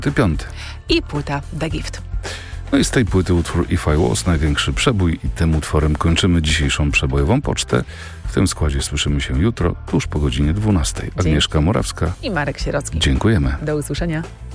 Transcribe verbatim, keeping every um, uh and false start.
Ty piąty. I płyta The Gift. No i z tej płyty utwór If I Was, największy przebój, i tym utworem kończymy dzisiejszą przebojową pocztę. W tym składzie słyszymy się jutro, tuż po godzinie dwunastej. Agnieszka Morawska i Marek Sierocki. Dziękujemy. Do usłyszenia.